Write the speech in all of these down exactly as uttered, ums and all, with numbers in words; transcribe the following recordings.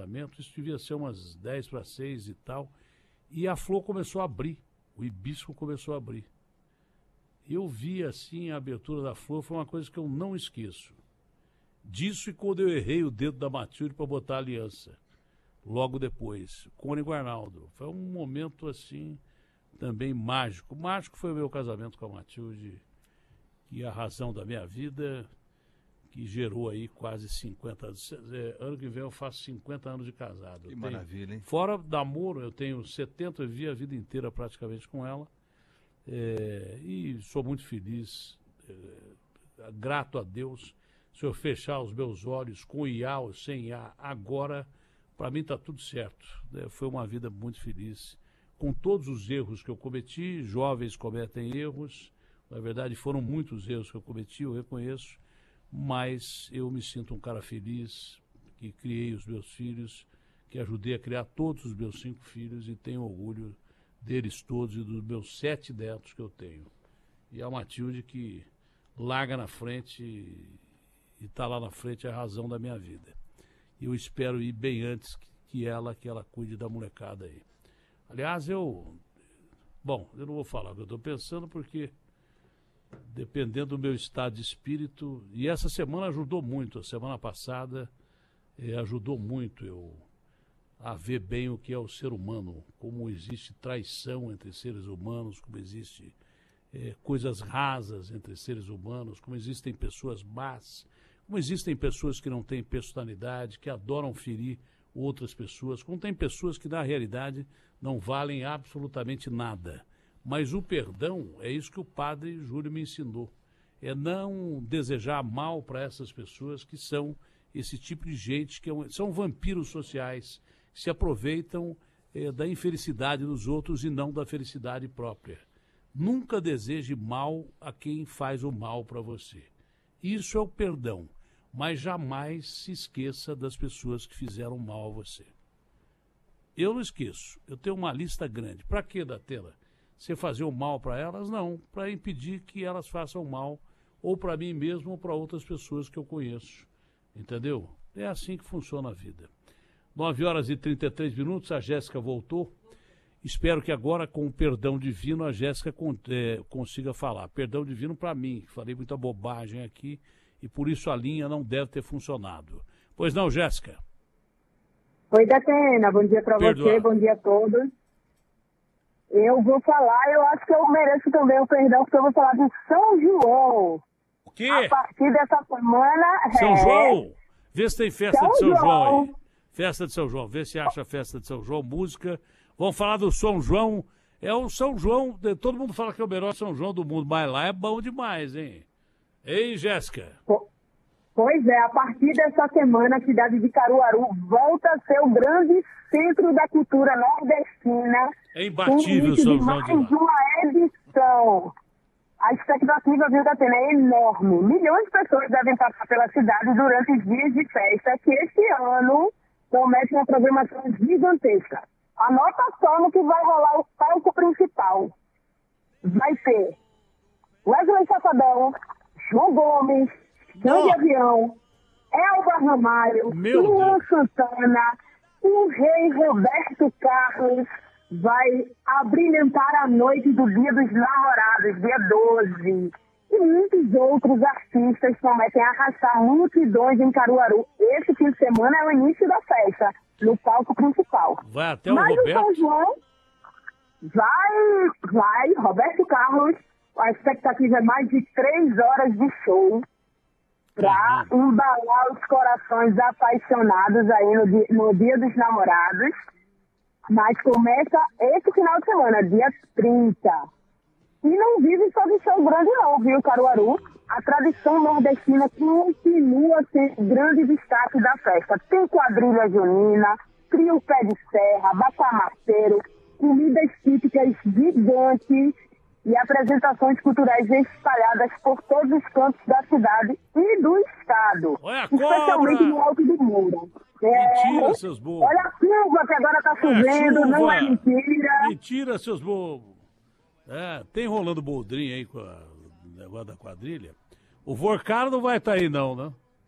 casamento, isso devia ser umas dez para seis e tal, e a flor começou a abrir, o hibisco começou a abrir. Eu vi assim a abertura da flor, foi uma coisa que eu não esqueço. Disso e quando eu errei o dedo da Matilde para botar a aliança, logo depois, Cônego Arnaldo. Foi um momento assim, também mágico. Mágico foi o meu casamento com a Matilde, que é a razão da minha vida, que gerou aí quase cinquenta anos. É, ano que vem eu faço cinquenta anos de casado. Que eu maravilha, tenho, hein? Fora namoro, eu tenho setenta, eu vivi a vida inteira praticamente com ela. É, e sou muito feliz, é, grato a Deus. Se eu fechar os meus olhos com I A ou sem I A, agora, para mim está tudo certo. Né? Foi uma vida muito feliz. Com todos os erros que eu cometi, jovens cometem erros, na verdade foram muitos erros que eu cometi, eu reconheço, mas eu me sinto um cara feliz, que criei os meus filhos, que ajudei a criar todos os meus cinco filhos e tenho orgulho deles todos e dos meus sete netos que eu tenho. E a Matilde que larga na frente e está lá na frente é a razão da minha vida. E eu espero ir bem antes que ela, que ela cuide da molecada aí. Aliás, eu... Bom, eu não vou falar o que eu estou pensando porque, dependendo do meu estado de espírito... E essa semana ajudou muito, a semana passada eh, ajudou muito eu a ver bem o que é o ser humano, como existe traição entre seres humanos, como existe eh, coisas rasas entre seres humanos, como existem pessoas más, como existem pessoas que não têm personalidade, que adoram ferir outras pessoas, como tem pessoas que na realidade não valem absolutamente nada. Mas o perdão é isso que o padre Júlio me ensinou, é não desejar mal para essas pessoas que são esse tipo de gente, que é um, são vampiros sociais, que se aproveitam eh, da infelicidade dos outros e não da felicidade própria. Nunca deseje mal a quem faz o mal para você. Isso é o perdão, mas jamais se esqueça das pessoas que fizeram mal a você. Eu não esqueço, eu tenho uma lista grande. Para que, Datena? Você fazer o mal para elas? Não, para impedir que elas façam mal, ou para mim mesmo, ou para outras pessoas que eu conheço. Entendeu? É assim que funciona a vida. nove horas e trinta e três minutos, a Jéssica voltou. Espero que agora, com o perdão divino, a Jéssica con é, consiga falar. Perdão divino para mim, que falei muita bobagem aqui, e por isso a linha não deve ter funcionado. Pois não, Jéssica? Oi, Datena, bom dia para você, bom dia a todos. Eu vou falar, eu acho que eu mereço também o perdão, porque eu vou falar de São João. O quê? A partir dessa semana... São é... João? Vê se tem festa São de São João. João aí. Festa de São João, vê se acha a festa de São João, música. Vamos falar do São João. É o São João, todo mundo fala que é o melhor São João do mundo, mas lá é bom demais, hein? Ei, Jéssica? Pois é, a partir dessa semana a cidade de Caruaru volta a ser o grande centro da cultura nordestina. É imbatível o São João de lá. Mais uma edição. A expectativa, viu, Datena, é enorme. Milhões de pessoas devem passar pela cidade durante os dias de festa, que este ano promete uma programação gigantesca. Anota só no que vai rolar o palco principal. Vai ter Wesley Safadão, João Gomes, Grande Avião, Elba Ramalho, Luan Santana, o rei Roberto Carlos vai abrilhantar a noite do Dia dos Namorados, dia doze. E muitos outros artistas prometem arrastar multidões em Caruaru. Esse fim de semana é o início da festa, no palco principal. Vai até o Mas Roberto? o São João vai, vai, Roberto Carlos, a expectativa é mais de três horas de show para embalar os corações apaixonados aí no dia, no dia dos Namorados. Mas começa esse final de semana, dia trinta. E não vive só de show grande não, viu, Caruaru? A tradição nordestina continua sendo grande destaque da festa. Tem quadrilha junina, trio pé de serra, bacamaceiro, comidas típicas gigantes e apresentações culturais espalhadas por todos os cantos da cidade e do estado. Olha a especialmente cobra! no Alto do Moura. Mentira, É, seus bobos. olha a chuva que agora tá chovendo, é não é mentira. Mentira, seus bobos. É, tem rolando boldrinho aí com a- o negócio da quadrilha. O Vorcaro não vai estar aí não, né?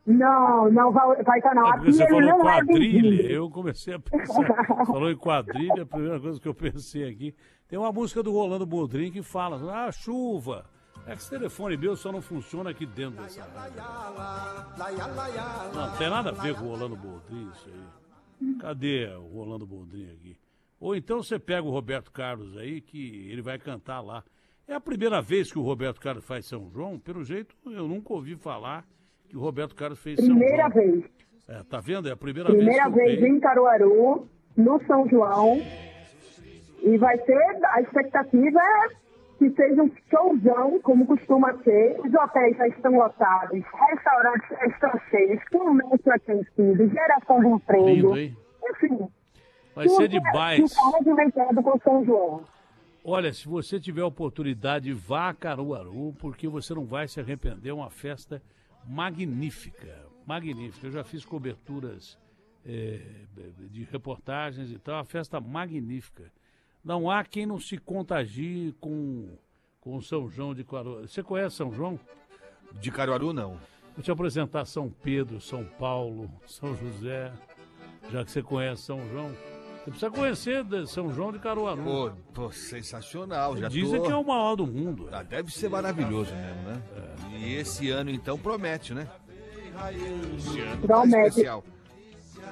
Não, não vai, vai estar não. É porque Aqui você ele falou não é quadrilha, vizinho. eu comecei a pensar, falou em quadrilha, a primeira coisa que eu pensei aqui, tem uma música do Rolando Boldrin que fala, ah, chuva, é que esse telefone meu só não funciona aqui dentro dessa rádio. Não, não tem nada a ver com o Rolando Boldrin isso aí. Cadê o Rolando Boldrin aqui? Ou então você pega o Roberto Carlos aí, que ele vai cantar lá. É a primeira vez que o Roberto Carlos faz São João, pelo jeito eu nunca ouvi falar que o Roberto Carlos fez Primeira São João. vez. É, tá vendo? É a primeira, Primeira vez que eu vez tenho. em Caruaru, no São João. E vai ter, a expectativa é que seja um showzão, como costuma ser. Os hotéis já estão lotados, restaurantes já estão cheios, comércio aquecido, geração de emprego. Lindo, hein? Enfim. Vai ser tudo demais. que movimentado com São João. Olha, se você tiver oportunidade, vá a Caruaru, porque você não vai se arrepender. É uma festa magnífica, magnífica. Eu já fiz coberturas é, de reportagens e tal, uma festa magnífica. Não há quem não se contagie com, com o São João de Caruaru. Você conhece São João? De Caruaru, não. Vou te apresentar São Pedro, São Paulo, São José, já que você conhece São João. Você precisa conhecer de São João de Caruaru. Pô, pô sensacional. Já Dizem tô... que é o maior do mundo. Ah, deve ser maravilhoso mesmo, né? É. E esse ano, então, promete, né? Esse ano tá Promete. especial.